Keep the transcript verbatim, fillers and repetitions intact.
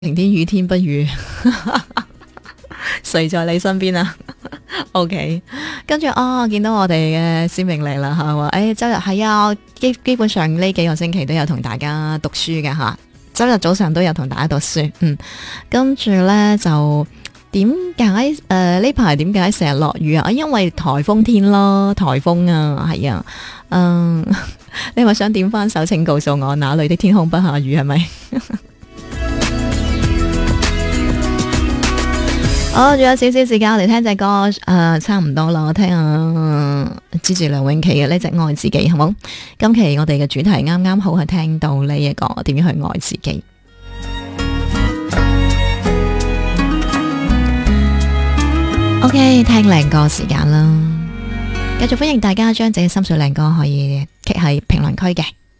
晴天雨天不如，誰在你身邊啊？OK，跟住哦，見到我哋嘅思明嚟啦吓，話誒周日係啊，基基本上呢幾個星期都有同大家讀書嘅吓，周日早上都有同大家讀書，嗯，跟住呢，就點解誒呢排點解成日落雨啊？因為颱風天咯，颱風啊，係啊，嗯，你話想點翻首請告訴我哪裏的天空不下雨係咪？好，仲有少少時間，我哋聽隻歌，誒、呃，差唔多啦，我聽下支持梁詠琪嘅呢隻愛自己，好冇？今期我哋嘅主題啱啱好係聽到呢一個點樣去愛自己。OK， 聽靚歌時間啦，繼續歡迎大家將自己心水靚歌可以 kick 喺評論區嘅。